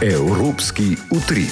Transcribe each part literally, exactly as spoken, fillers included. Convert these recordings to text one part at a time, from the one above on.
Evropski utrip.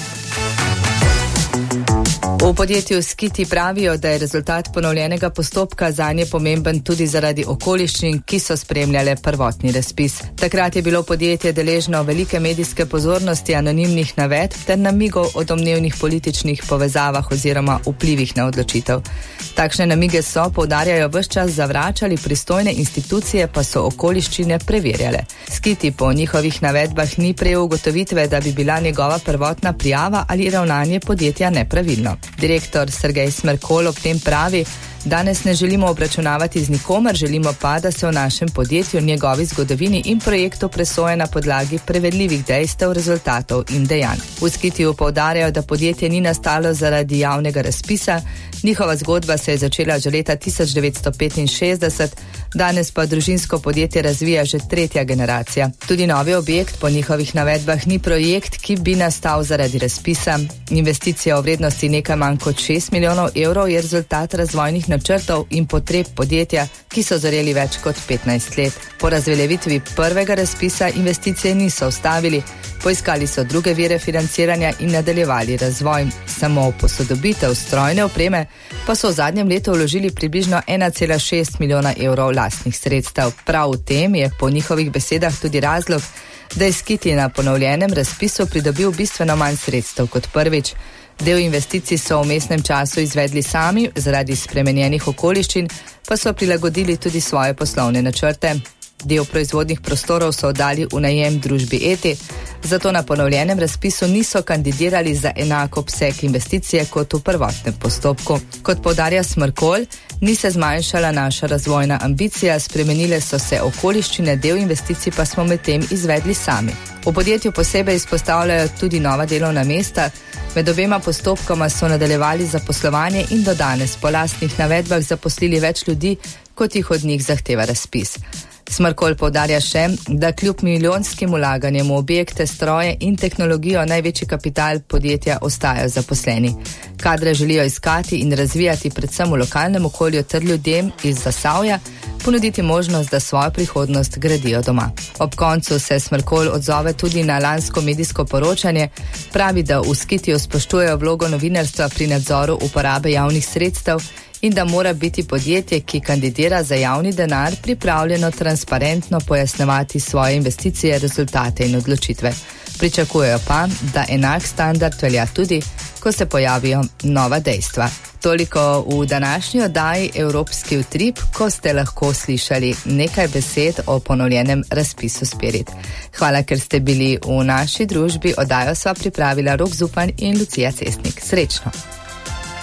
V podjetju Skiti pravijo, da je rezultat ponovljenega postopka zanje pomemben tudi zaradi okoliščin, ki so spremljale prvotni razpis. Takrat je bilo podjetje deležno velike medijske pozornosti, anonimnih navedb ter namigov o domnevnih političnih povezavah oziroma vplivih na odločitev. Takšne namige so, poudarjajo, ves čas zavračali, pristojne institucije pa so okoliščine preverjale. Skiti po njihovih navedbah ni prejel ugotovitve, da bi bila njegova prvotna prijava ali ravnanje podjetja nepravilno. Direktor Sergej Smrkolj ob tem pravi: danes ne želimo obračunavati z nikomer, želimo pa, da se v našem podjetju, njegovi zgodovini in projektu presoje na podlagi prevedljivih dejstev, rezultatov in dejanj. V Skitiju poudarjajo, da podjetje ni nastalo zaradi javnega razpisa, njihova zgodba se je začela že leta tisoč devetsto petinšestdeset, danes pa družinsko podjetje razvija že tretja generacija. Tudi novi objekt po njihovih navedbah ni projekt, ki bi nastal zaradi razpisa. Investicija v vrednosti nekaj manj kot šest milijonov evrov je rezultat razvojnih načrtov in potreb podjetja, ki so zoreli več kot petnajst let. Po razveljavitvi prvega razpisa investicije niso ustavili, poiskali so druge vire financiranja in nadaljevali razvoj. Samo v posodobitev strojne opreme pa so v zadnjem letu vložili približno ena cela šest milijona evrov lastnih sredstev. Prav v tem je po njihovih besedah tudi razlog, da je Skiti na ponovljenem razpisu pridobil bistveno manj sredstev kot prvič. Del investicij so v vmesnem času izvedli sami, zaradi spremenjenih okoliščin pa so prilagodili tudi svoje poslovne načrte. Del proizvodnih prostorov so oddali v najem družbi Eti, zato na ponovljenem razpisu niso kandidirali za enak obseg investicije kot v prvotnem postopku. Kot poudarja Smrkolj, ni se zmanjšala naša razvojna ambicija, spremenile so se okoliščine, del investicij pa smo medtem izvedli sami. V podjetju posebej izpostavljajo tudi nova delovna mesta. Med obema postopkoma so nadaljevali zaposlovanje in do danes po lastnih navedbah zaposlili več ljudi, kot jih od njih zahteva razpis. Smrkolj poudarja še, da kljub milijonskim vlaganjem v objekte, stroje in tehnologijo največji kapital podjetja ostajajo zaposleni. Kadre želijo iskati in razvijati predvsem v lokalnem okolju ter ljudem iz Zasavja ponuditi možnost, da svojo prihodnost gradijo doma. Ob koncu se Smrkolj odzove tudi na lansko medijsko poročanje, pravi, da v Skitiju spoštujejo vlogo novinarstva pri nadzoru uporabe javnih sredstev in da mora biti podjetje, ki kandidira za javni denar, pripravljeno transparentno pojasnjevati svoje investicije, rezultate in odločitve. Pričakujejo pa, da enak standard velja tudi, ko se pojavijo nova dejstva. Toliko v današnji oddaji Evropski utrip, ko ste lahko slišali nekaj besed o ponovljenem razpisu Spirit. Hvala, ker ste bili v naši družbi. Oddajo sva pripravila Rok Zupan in Lucija Cestnik. Srečno!